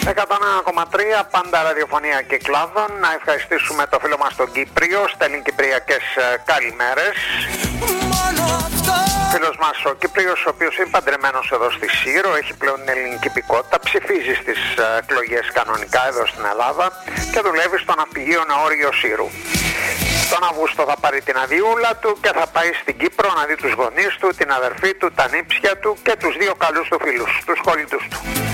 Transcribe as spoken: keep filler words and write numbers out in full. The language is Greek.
εκατόν ένα κόμμα τρία πάντα ραδιοφωνία Κυκλάδων. Να ευχαριστήσουμε το φίλο μας τον Κύπριο. Στέλνει κυπριακές καλημέρες. Φίλος μας ο Κύπριος, ο οποίος είναι παντρεμένος εδώ στη Σύρο, έχει πλέον ελληνική υπηκότητα, ψηφίζει στις εκλογές κανονικά εδώ στην Ελλάδα και δουλεύει στο ναυπηγείο Ναόριο Σύρου. Τον Αύγουστο θα πάρει την αδειούλα του και θα πάει στην Κύπρο να δει τους γονείς του, την αδερφή του, τα νύψια του και τους δύο καλούς του φίλους, τους κολλητούς του.